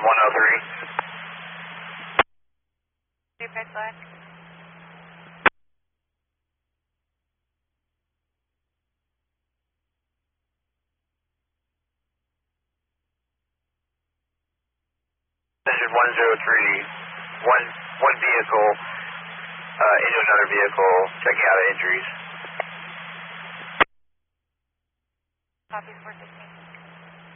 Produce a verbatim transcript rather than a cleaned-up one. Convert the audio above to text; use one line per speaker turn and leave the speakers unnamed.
one oh three.
Two pitch line.
Engine one zero three, one, one vehicle uh, into another vehicle, checking out injuries.
Copy four sixteen.